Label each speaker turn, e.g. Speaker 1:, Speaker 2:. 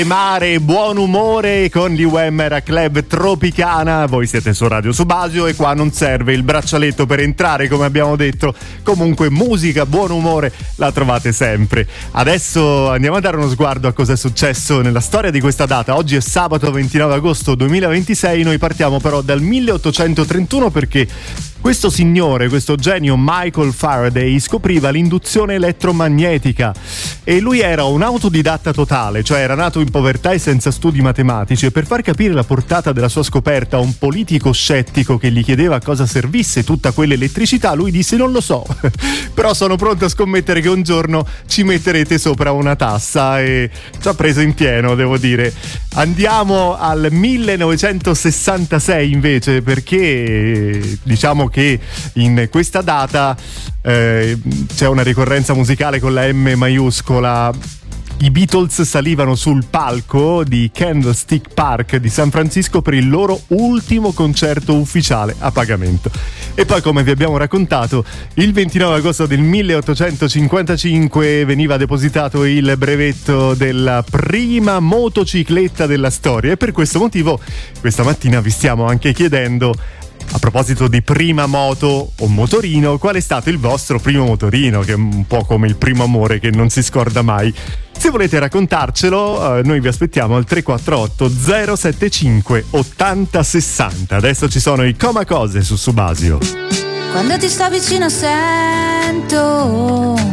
Speaker 1: Mare, buon umore con gli UM Club Tropicana. Voi siete su Radio Subasio e qua non serve il braccialetto per entrare, come abbiamo detto. Comunque musica, buon umore la trovate sempre. Adesso andiamo a dare uno sguardo a cosa è successo nella storia di questa data. Oggi è sabato 29 agosto 2026. Noi partiamo però dal 1831 perché questo signore, questo genio Michael Faraday scopriva l'induzione elettromagnetica e lui era un autodidatta totale, cioè era nato in povertà e senza studi matematici, e per far capire la portata della sua scoperta a un politico scettico che gli chiedeva a cosa servisse tutta quell'elettricità, lui disse: non lo so, però sono pronto a scommettere che un giorno ci metterete sopra una tassa, e ci ha preso in pieno, devo dire. Andiamo al 1966 invece, perché diciamo che in questa data c'è una ricorrenza musicale con la M maiuscola. I Beatles salivano sul palco di Candlestick Park di San Francisco per il loro ultimo concerto ufficiale a pagamento. E poi, come vi abbiamo raccontato, il 29 agosto del 1855 veniva depositato il brevetto della prima motocicletta della storia, e per questo motivo questa mattina vi stiamo anche chiedendo, a proposito di prima moto o motorino, qual è stato il vostro primo motorino, che è un po' come il primo amore che non si scorda mai. Se volete raccontarcelo, noi vi aspettiamo al 348 075 80 60. Adesso ci sono i Comacose su Subasio.
Speaker 2: Quando ti sto vicino sento